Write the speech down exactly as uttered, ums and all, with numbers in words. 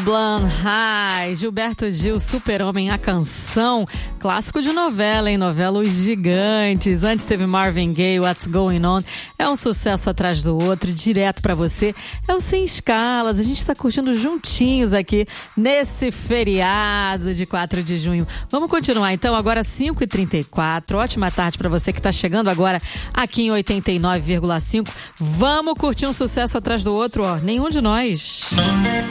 Blanc, High, Gilberto Gil, Super-Homem, a canção, clássico de novela, hein? Novela Os Gigantes. Antes teve Marvin Gaye, What's Going On. É um sucesso atrás do outro, direto pra você. É o Sem Escalas. A gente tá curtindo juntinhos aqui nesse feriado de quatro de junho. Vamos continuar então, agora cinco e trinta e quatro. Ótima tarde pra você que tá chegando agora aqui em oitenta e nove vírgula cinco. Vamos curtir um sucesso atrás do outro, ó. Nenhum de nós.